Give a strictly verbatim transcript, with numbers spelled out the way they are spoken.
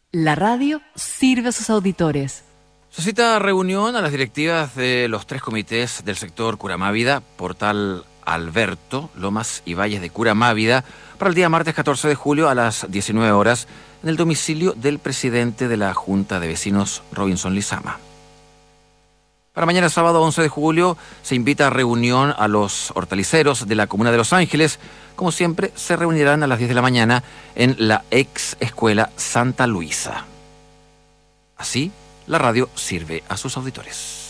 La radio sirve a sus auditores. Suscita reunión a las directivas de los tres comités del sector Curamávida, Portal Alberto, Lomas y Valles de Curamávida, para el día martes catorce de julio a las diecinueve horas en el domicilio del presidente de la Junta de Vecinos, Robinson Lizama. Para mañana sábado once de julio se invita a reunión a los hortaliceros de la comuna de Los Ángeles. Como siempre, se reunirán a las diez de la mañana en la ex escuela Santa Luisa. Así, la radio sirve a sus auditores.